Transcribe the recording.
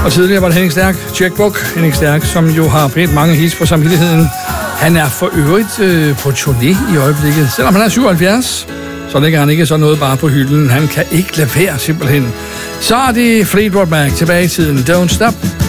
Og tidligere var det Henning Stærk, Checkbook. Henning Stærk, som jo har pænt mange hits på samvittigheden. Han er for øvrigt på turné i øjeblikket. Selvom han er 77, så lægger han ikke så noget bare på hylden. Han kan ikke lade være, simpelthen. Så er det Fleetwood Mac tilbage i tiden. Don't Stop.